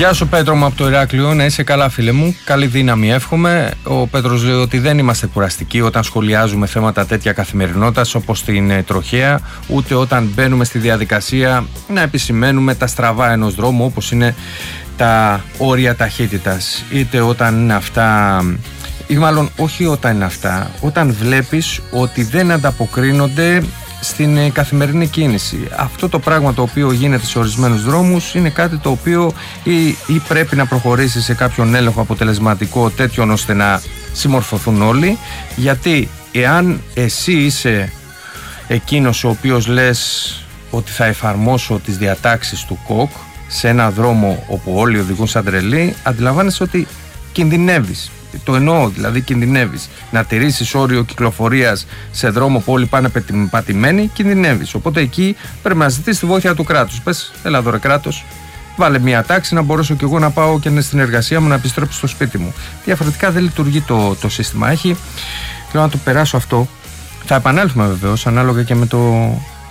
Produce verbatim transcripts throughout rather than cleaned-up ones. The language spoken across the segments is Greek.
Γεια σου Πέτρο μου από το Ηράκλειο, να είσαι καλά φίλε μου, καλή δύναμη εύχομαι. Ο Πέτρος λέει ότι δεν είμαστε κουραστικοί όταν σχολιάζουμε θέματα τέτοια καθημερινότητας όπως την τροχέα, ούτε όταν μπαίνουμε στη διαδικασία να επισημαίνουμε τα στραβά ενός δρόμου όπως είναι τα όρια ταχύτητας, είτε όταν είναι αυτά, ή μάλλον όχι όταν είναι αυτά, όταν βλέπεις ότι δεν ανταποκρίνονται στην καθημερινή κίνηση. Αυτό το πράγμα το οποίο γίνεται σε ορισμένους δρόμους είναι κάτι το οποίο ή, ή πρέπει να προχωρήσει σε κάποιον έλεγχο αποτελεσματικό τέτοιον ώστε να συμμορφωθούν όλοι, γιατί εάν εσύ είσαι εκείνος ο οποίος λες ότι θα εφαρμόσω τις διατάξεις του ΚΟΚ σε ένα δρόμο όπου όλοι οδηγούν σαν τρελοί, αντιλαμβάνεσαι ότι κινδυνεύεις. Το εννοώ, δηλαδή κινδυνεύεις. Να τηρήσεις όριο κυκλοφορίας σε δρόμο που όλοι πάνε πατημένοι, κινδυνεύεις. Οπότε εκεί πρέπει να ζητήσεις τη βοήθεια του κράτους. Πες, έλα εδώ ρε κράτος, βάλε μια τάξη να μπορέσω κι εγώ να πάω και στην εργασία μου, να επιστρέψω στο σπίτι μου. Διαφορετικά δεν λειτουργεί το, το σύστημα. Έχει, θέλω να το περάσω αυτό. Θα επανέλθουμε βεβαίως ανάλογα και με το,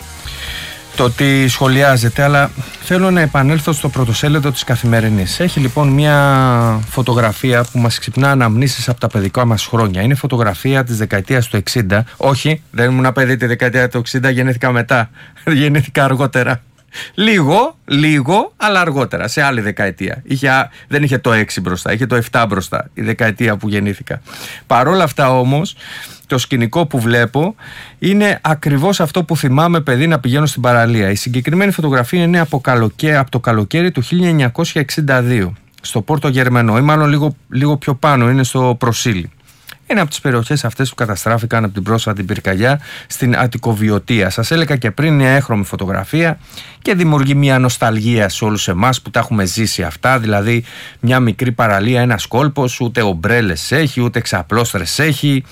το τι σχολιάζεται, αλλά θέλω να επανέλθω στο πρωτοσέλιδο της Καθημερινής. Έχει λοιπόν μια φωτογραφία που μας ξυπνά αναμνήσεις από τα παιδικά μας χρόνια. Είναι φωτογραφία της δεκαετίας του εξήντα. Όχι, δεν ήμουν παιδί τη δεκαετία του εξήντα, γεννήθηκα μετά. Γεννήθηκα αργότερα. Λίγο, λίγο, αλλά αργότερα, σε άλλη δεκαετία. Είχε, δεν είχε το έξι μπροστά, είχε το επτά μπροστά, η δεκαετία που γεννήθηκα. Παρόλα αυτά όμως, το σκηνικό που βλέπω είναι ακριβώς αυτό που θυμάμαι παιδί να πηγαίνω στην παραλία. Η συγκεκριμένη φωτογραφία είναι από, καλοκαίρι, από το καλοκαίρι του χίλια εννιακόσια εξήντα δύο, στο Πόρτο Γερμενό, ή μάλλον λίγο, λίγο πιο πάνω, είναι στο Προσίλι. Είναι από τις περιοχές αυτές που καταστράφηκαν από την πρόσφατη πυρκαγιά στην Αττικοβιωτία. Σας έλεγα και πριν, μια έχρωμη φωτογραφία και δημιουργεί μια νοσταλγία σε όλους εμάς που τα έχουμε ζήσει αυτά. Δηλαδή, μια μικρή παραλία, ένας κόλπος, ούτε ομπρέλες έχει, ούτε ξαπλώστρες έχει,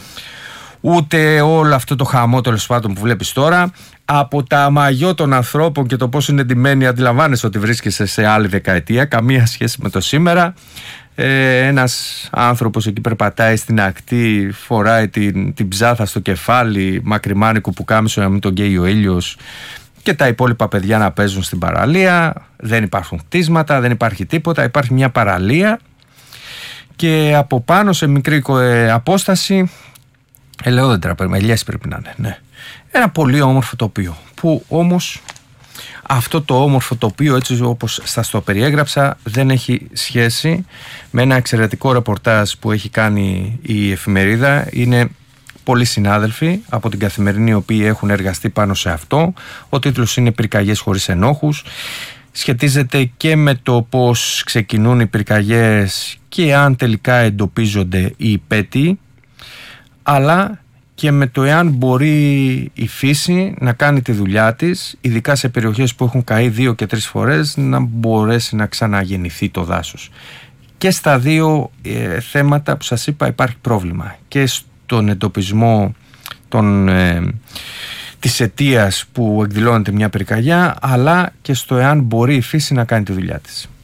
ούτε όλο αυτό το χαμό τέλος πάντων που βλέπεις τώρα. Από τα μαγιό των ανθρώπων και το πώς είναι ντυμένοι, αντιλαμβάνεσαι ότι βρίσκεσαι σε άλλη δεκαετία, καμία σχέση με το σήμερα. Ε, ένας άνθρωπος εκεί περπατάει στην ακτή, φοράει την, την ψάθα στο κεφάλι, μακριμάνικο πουκάμισο να μην τον καίει ο ήλιος, και τα υπόλοιπα παιδιά να παίζουν στην παραλία. Δεν υπάρχουν κτίσματα, δεν υπάρχει τίποτα, υπάρχει μια παραλία και από πάνω σε μικρή ε, απόσταση ελαιόδεντρα, ελιές πρέπει να είναι, ναι. Ένα πολύ όμορφο τοπίο, που όμως αυτό το όμορφο τοπίο, έτσι όπως σας το περιέγραψα, δεν έχει σχέση με ένα εξαιρετικό ρεπορτάζ που έχει κάνει η εφημερίδα. Είναι πολλοί συνάδελφοι από την Καθημερινή οι οποίοι έχουν εργαστεί πάνω σε αυτό. Ο τίτλος είναι «Πυρκαγιές χωρίς ενόχους». Σχετίζεται και με το πώς ξεκινούν οι πυρκαγιές και αν τελικά εντοπίζονται οι υπέτειοι, αλλά και με το εάν μπορεί η φύση να κάνει τη δουλειά της, ειδικά σε περιοχές που έχουν καεί δύο και τρεις φορές, να μπορέσει να ξαναγεννηθεί το δάσος. Και στα δύο ε, θέματα που σας είπα υπάρχει πρόβλημα. Και στον εντοπισμό των, ε, της αιτίας που εκδηλώνεται μια πυρκαγιά, αλλά και στο εάν μπορεί η φύση να κάνει τη δουλειά της.